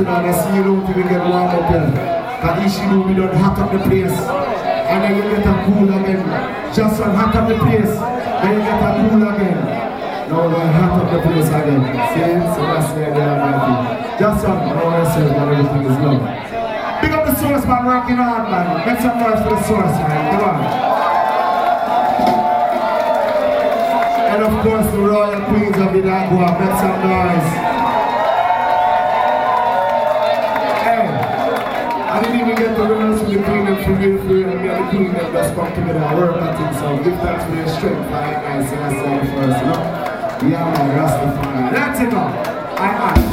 man. I see you don't even get warm up here. Because Ishidu, we don't hot up the place. And then you get a cool again. Just one hot up the place. Then you get a cool again. Now we hot up the place again. See? So that's where they are working. Just one. I don't want to say that everything is love. Pick up the source, man. Working hard, man. Make some noise for the source, man. Come on. And of course, the royal queens of Inagua. Make some noise. I didn't even get to rehearse with the queen and for real, and me and the queen that just come together and work at it, so give thanks for your strength for I say first, you know? Yeah, man, Rastafari. Let's go! I